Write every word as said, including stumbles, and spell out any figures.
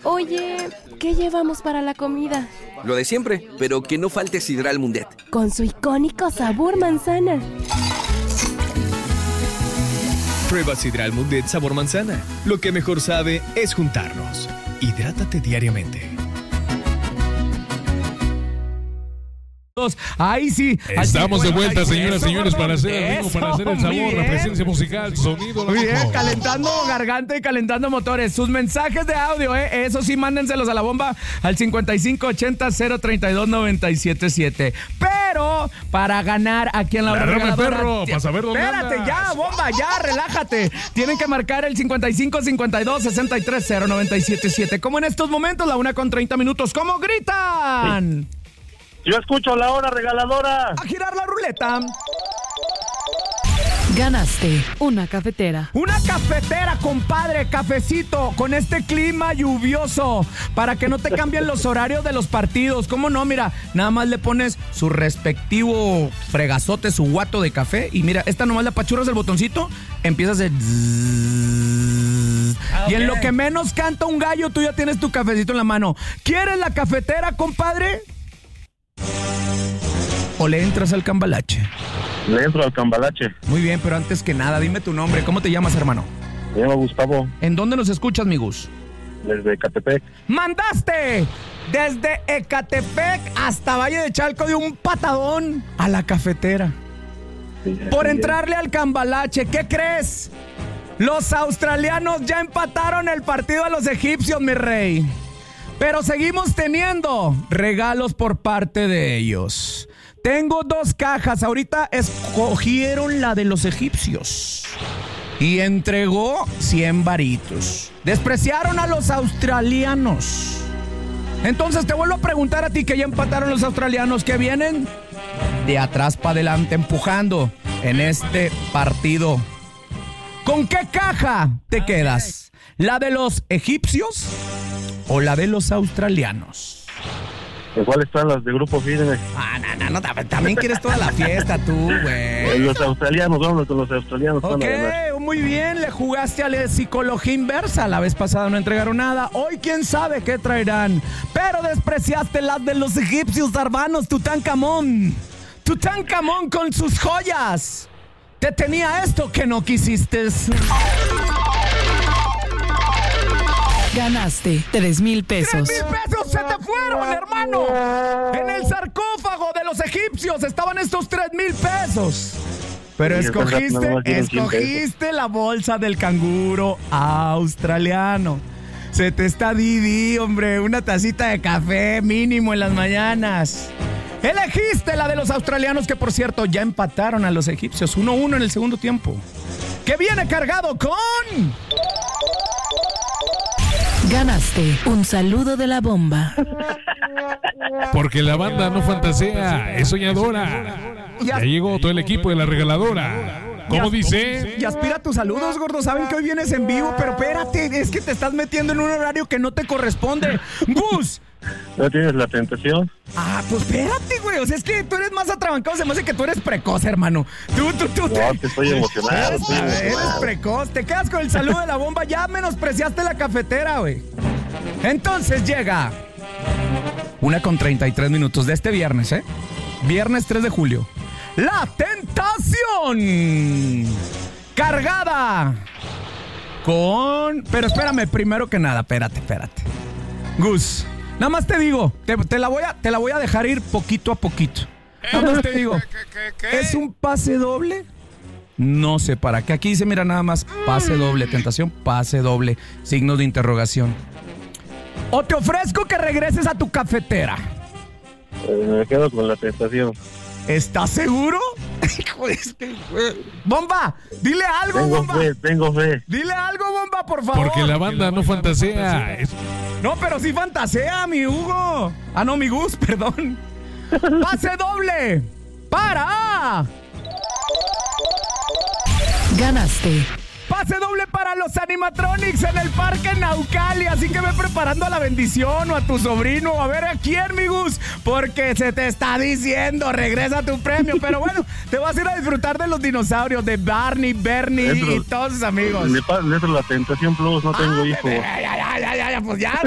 Oye, ¿qué llevamos para la comida? Lo de siempre, pero que no falte Sidral Mundet. Con su icónico sabor manzana. Prueba Sidral Mundet sabor manzana. Lo que mejor sabe es juntarnos. Hidrátate diariamente. Ahí sí. Estamos de vuelta, señoras y señores, gordo. para hacer el ritmo, para hacer el sabor, la presencia musical, sonido. Muy bien, loco. calentando garganta y calentando motores. Sus mensajes de audio, eh, eso sí, mándenselos a la bomba al cincuenta y cinco ochenta cero treinta y dos noventa y siete siete. Pero para ganar aquí en la hora Agárrame, regaladora, perro, para saber dónde espérate, andas. ya, bomba, ya, relájate. Tienen que marcar el cincuenta y cinco cincuenta y dos sesenta y tres cero noventa y siete siete. Como en estos momentos, la una con treinta minutos. ¿Cómo gritan? Sí. Yo escucho la hora regaladora. A girar la ruleta. Ganaste una cafetera. Una cafetera, compadre, cafecito, con este clima lluvioso, para que no te cambien los horarios de los partidos. ¿Cómo no? Mira, nada más le pones su respectivo fregazote, su guato de café, y mira, esta nomás le apachurras el botoncito, empiezas el... Okay. Y en lo que menos canta un gallo, tú ya tienes tu cafecito en la mano. ¿Quieres la cafetera, compadre? ¿O le entras al cambalache? Le entro al cambalache. Muy bien, pero antes que nada, dime tu nombre. ¿Cómo te llamas, hermano? Me llamo Gustavo. ¿En dónde nos escuchas, mi Gus? Desde Ecatepec. ¡Mandaste! Desde Ecatepec hasta Valle de Chalco de un patadón a la cafetera. Sí, Por sí, entrarle al cambalache. ¿Qué crees? Los australianos ya empataron el partido a los egipcios, mi rey. Pero seguimos teniendo regalos por parte de ellos. Tengo dos cajas. Ahorita escogieron la de los egipcios y entregó cien varitos. Despreciaron a los australianos. Entonces te vuelvo a preguntar a ti, que ya empataron los australianos, que vienen de atrás para adelante empujando en este partido. ¿Con qué caja te quedas? ¿La de los egipcios o la de los australianos? Igual están las de Grupo Fitness. Ah, no, no, no, también quieres toda la fiesta tú, güey. Los australianos, vamos con los australianos. Ok, muy bien, le jugaste a la psicología inversa. La vez pasada no entregaron nada, hoy quién sabe qué traerán. Pero despreciaste las de los egipcios, hermanos. Tutankamón, Tutankamón con sus joyas. Te tenía esto que no quisiste. Ganaste tres mil pesos. ¡Tres mil pesos se te fueron, hermano! En el sarcófago de los egipcios estaban estos tres mil pesos. Pero Sí, escogiste, no, escogiste la bolsa del canguro australiano. Se te está Didi, hombre, una tacita de café mínimo en las mañanas. Elegiste la de los australianos, que por cierto ya empataron a los egipcios uno uno en el segundo tiempo. Que viene cargado con... Ganaste un saludo de la bomba. Porque la banda no fantasea, es soñadora. Ya llegó todo el equipo de la regaladora. ¿Cómo dice? Y aspira tus saludos, gordo. Saben que hoy vienes en vivo, pero espérate, es que te estás metiendo en un horario que no te corresponde. Gus. ¿No tienes la tentación? Ah, pues espérate, güey. O sea, es que tú eres más atrabancado. Se me hace que tú eres precoz, hermano. Tú, tú, tú. No, te, te estoy emocionado. Eres, estoy eres emocionado. precoz. Te quedas con el saludo de la bomba. Ya menospreciaste la cafetera, güey. Entonces llega una con treinta y tres minutos de este viernes, ¿eh? Viernes tres de julio. La Tentación. Cargada con... Pero espérame, primero que nada, espérate, espérate. Gus, nada más te digo, te, te, la voy a, te la voy a dejar ir poquito a poquito. Nada más te digo, ¿es un pase doble? No sé para qué. Aquí dice, mira, nada más, pase doble, Tentación, pase doble, signos de interrogación. O te ofrezco que regreses a tu cafetera. Eh, me quedo con la tentación. ¿Estás seguro? Hijo de este... Bomba, dile algo, Tengo bomba. fe, tengo fe. Dile algo, bomba, por favor. Porque la banda no fantasea. Es... No, pero sí fantasea, mi Hugo. Ah, no, mi Gus, perdón. Pase doble para... Ganaste. Pase doble para los animatronics en el Parque Naucali. Así que ve preparando a la bendición o a tu sobrino o a ver a quién, mi Gus, porque se te está diciendo, regresa tu premio. Pero bueno, te vas a ir a disfrutar de los dinosaurios, de Barney, Bernie Dentro, y todos sus amigos. Le, le, la tentación plus, no tengo ah, hijo. Ya, ya, ya, ya, ya, pues ya.